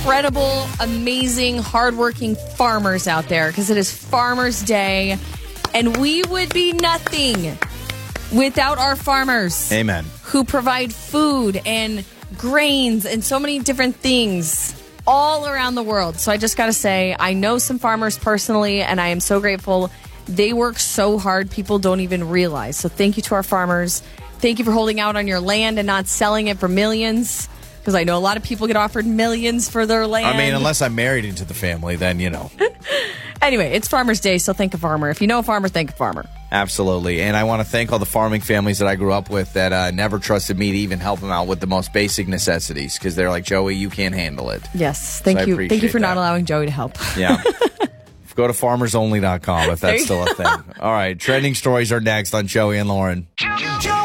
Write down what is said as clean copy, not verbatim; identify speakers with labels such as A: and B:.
A: incredible, amazing, hardworking farmers out there because it is Farmers Day, and we would be nothing without our farmers.
B: Amen.
A: Who provide food and grains and so many different things all around the world. So I just got to say, I know some farmers personally, and I am so grateful. They work so hard, people don't even realize. So thank you to our farmers. Thank you for holding out on your land and not selling it for millions. Because I know a lot of people get offered millions for their land.
B: I mean, unless I'm married into the family, then, you know.
A: Anyway, it's Farmers Day, so thank a farmer. If you know a farmer, thank a farmer.
B: Absolutely. And I want to thank all the farming families that I grew up with that never trusted me to even help them out with the most basic necessities. Because they're like, Joey, you can't handle it.
A: Yes, thank you. Thank you for not allowing Joey to help.
B: Yeah. Go to farmersonly.com if that's still a thing. All right, trending stories are next on Joey and Lauren.